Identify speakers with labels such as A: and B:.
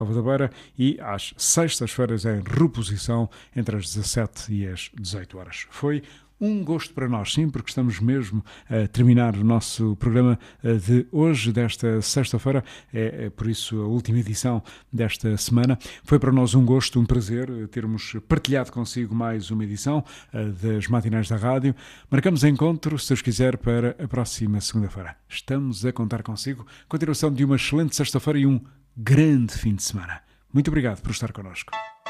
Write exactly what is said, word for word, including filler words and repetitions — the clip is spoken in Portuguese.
A: da Beira e às sextas-feiras em reposição entre as dezassete e as dezoito horas. Foi um gosto para nós, sim, porque estamos mesmo a terminar o nosso programa de hoje, desta sexta-feira. É, é por isso a última edição desta semana. Foi para nós um gosto, um prazer termos partilhado consigo mais uma edição das Matinais da Rádio. Marcamos encontro, se Deus quiser, para a próxima segunda-feira. Estamos a contar consigo. Continuação de uma excelente sexta-feira e um grande fim de semana. Muito obrigado por estar connosco.